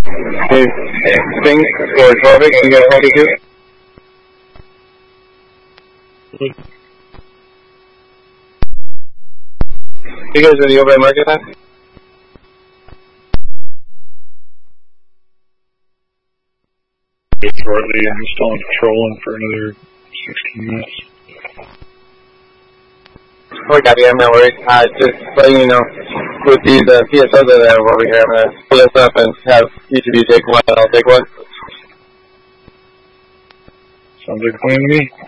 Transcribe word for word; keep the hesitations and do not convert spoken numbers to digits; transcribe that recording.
Hey, things or traffic, you got traffic here? You guys in the overhead market now? Shortly, I'm still on patrolling for another sixteen minutes. Oh, copy, I'm not worried. Uh, just letting you know, with these uh, P S Os that I have over here, I'm going to pull this up and have each of you take one, and I'll take one. Sounds like a plan to me.